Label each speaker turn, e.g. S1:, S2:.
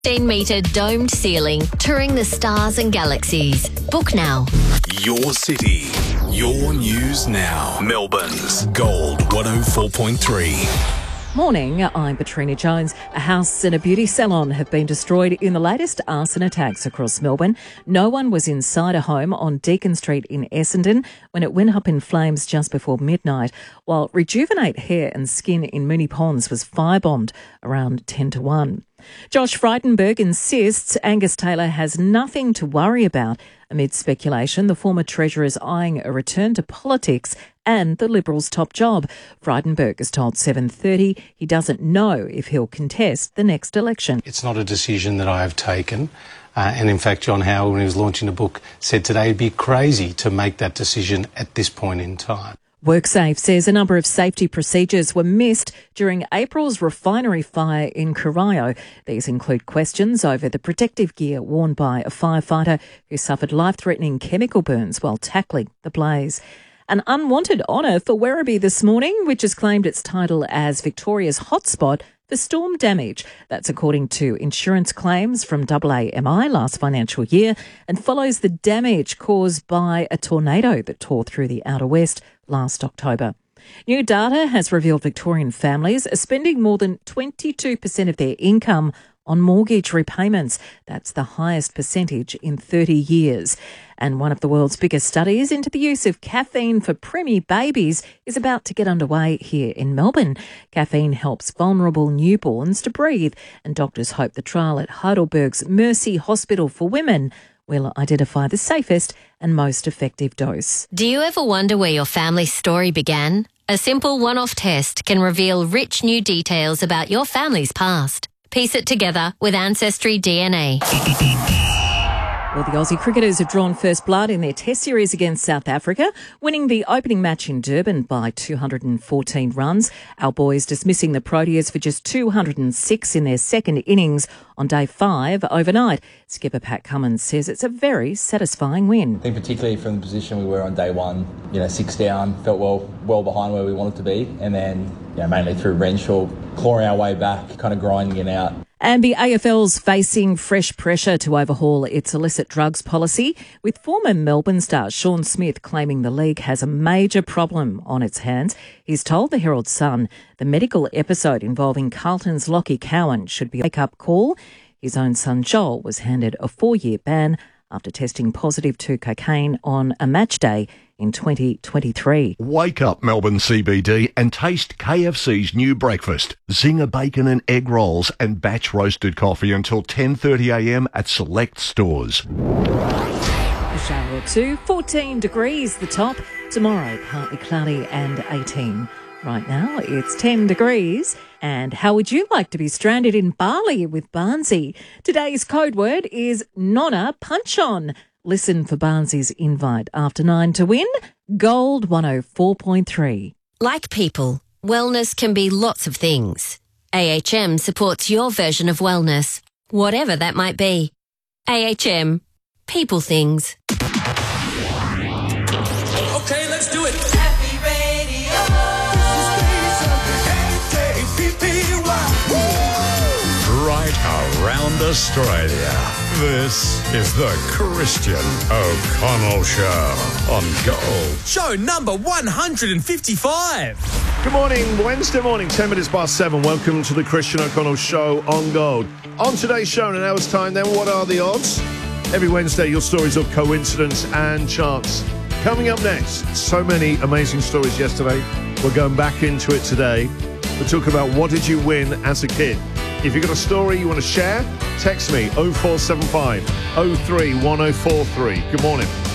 S1: 15-metre domed ceiling, touring the stars and galaxies. Book now.
S2: Your city, your news now. Melbourne's Gold 104.3.
S3: Morning, I'm Petrina Jones. A house and a beauty salon have been destroyed in the latest arson attacks across Melbourne. No one was inside a home on Deacon Street in Essendon when it went up in flames just before midnight, while Rejuvenate Hair and Skin in Moonee Ponds was firebombed around 10 to 1. Josh Frydenberg insists Angus Taylor has nothing to worry about. Amid speculation, the former Treasurer is eyeing a return to politics and the Liberals' top job. Frydenberg has told 7:30 he doesn't know if he'll contest the next election.
S4: It's not a decision that I have taken. And in fact, John Howard, when he was launching the book, said today it'd be crazy to make that decision at this point in time.
S3: WorkSafe says a number of safety procedures were missed during April's refinery fire in Corio. These include questions over the protective gear worn by a firefighter who suffered life-threatening chemical burns while tackling the blaze. An unwanted honour for Werribee this morning, which has claimed its title as Victoria's hotspot for storm damage. That's according to insurance claims from AAMI last financial year and follows the damage caused by a tornado that tore through the Outer West last October. New data has revealed Victorian families are spending more than 22% of their income on mortgage repayments. That's the highest percentage in 30 years. And one of the world's biggest studies into the use of caffeine for preemie babies is about to get underway here in Melbourne. Caffeine helps vulnerable newborns to breathe, and doctors hope the trial at Heidelberg's Mercy Hospital for Women will identify the safest and most effective dose.
S1: Do you ever wonder where your family's story began? A simple one-off test can reveal rich new details about your family's past. Piece it together with Ancestry DNA.
S3: Well, the Aussie cricketers have drawn first blood in their test series against South Africa, winning the opening match in Durban by 214 runs. Our boys dismissing the Proteas for just 206 in their second innings on day 5 overnight. Skipper Pat Cummins says it's a very satisfying win.
S5: I think particularly from the position we were on day 1, 6 down, felt well behind where we wanted to be, and then mainly through Renshaw, clawing our way back, kind of grinding it out.
S3: And the AFL's facing fresh pressure to overhaul its illicit drugs policy, with former Melbourne star Sean Smith claiming the league has a major problem on its hands. He's told the Herald Sun the medical episode involving Carlton's Lockie Cowan should be a wake-up call. His own son Joel was handed a 4-year ban after testing positive to cocaine on a match day in 2023.
S6: Wake up, Melbourne CBD, and taste KFC's new breakfast. Zinger bacon and egg rolls and batch roasted coffee until 10:30am at select stores.
S3: A shower or two, 14 degrees the top. Tomorrow, partly cloudy and 18. Right now, it's 10 degrees. And how would you like to be stranded in Bali with Barnsey? Today's code word is Nonna Punch On. Listen for Barnsley's invite after 9 to win Gold 104.3.
S1: Like people, wellness can be lots of things. AHM supports your version of wellness, whatever that might be. AHM, people things.
S7: Okay, let's do it.
S8: Happy Radio.
S6: Right around Australia. This is the Christian O'Connell Show on Gold.
S7: Show number 155.
S9: Good morning, Wednesday morning, 10 minutes past 7. Welcome to the Christian O'Connell Show on Gold. On today's show in an hour's time then, what are the odds? Every Wednesday, your stories of coincidence and chance. Coming up next, so many amazing stories yesterday. We're going back into it today. We'll talk about what did you win as a kid. If you've got a story you want to share, text me 0475 03 1043. Good morning.